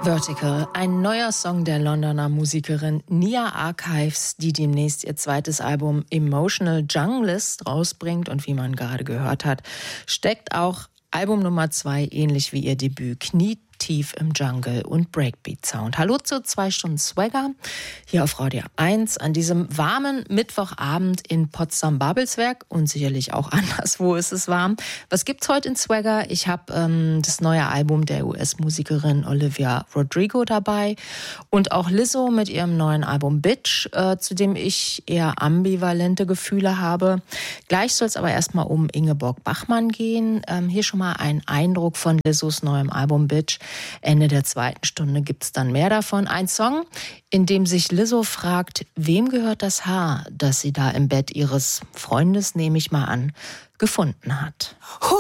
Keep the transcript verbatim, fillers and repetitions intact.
Vertical, ein neuer Song der Londoner Musikerin Nia Archives, die demnächst ihr zweites Album Emotional Junglist rausbringt. Und wie man gerade gehört hat, steckt auch Album Nummer zwei, ähnlich wie ihr Debüt, knietief im Jungle und Breakbeat-Sound. Hallo zu zwei Stunden Swagger hier auf Radio eins an diesem warmen Mittwochabend in Potsdam-Babelsberg und sicherlich auch anderswo ist es warm. Was gibt's heute in Swagger? Ich habe ähm, das neue Album der U S-Musikerin Olivia Rodrigo dabei und auch Lizzo mit ihrem neuen Album Bitch, äh, zu dem ich eher ambivalente Gefühle habe. Gleich soll es aber erstmal um Ingeborg Bachmann gehen. Ähm, hier schon mal ein Eindruck von Lizzos neuem Album Bitch. Ende der zweiten Stunde gibt's dann mehr davon. Ein Song, in dem sich Lizzo fragt, wem gehört das Haar, das sie da im Bett ihres Freundes, nehme ich mal an, gefunden hat.